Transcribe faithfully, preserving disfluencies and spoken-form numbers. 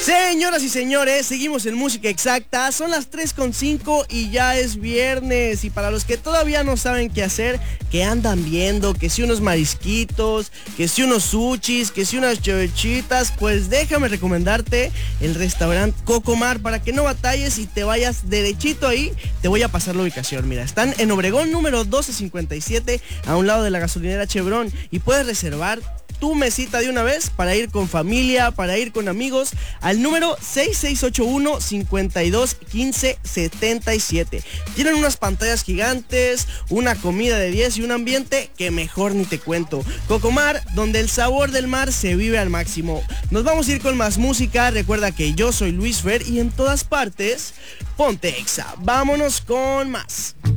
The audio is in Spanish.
Señoras y señores, seguimos en Música Exacta, son las tres con cinco y ya es viernes. Y para los que todavía no saben qué hacer, que andan viendo, que si unos marisquitos, que si unos sushis, que si unas chochitas, pues déjame recomendarte el restaurante Cocomar para que no batalles y te vayas derechito ahí. Te voy a pasar la ubicación, mira, están en Obregón número doce cincuenta y siete, a un lado de la gasolinera Chevron, y puedes reservar tu mesita de una vez para ir con familia, para ir con amigos, al número seis seis ocho uno, cinco dos uno cinco siete siete. Tienen unas pantallas gigantes, una comida de diez y un ambiente que mejor ni te cuento. Cocomar, donde el sabor del mar se vive al máximo. Nos vamos a ir con más música. Recuerda que yo soy Luis Fer y en todas partes, ponte Exa. Vámonos con más.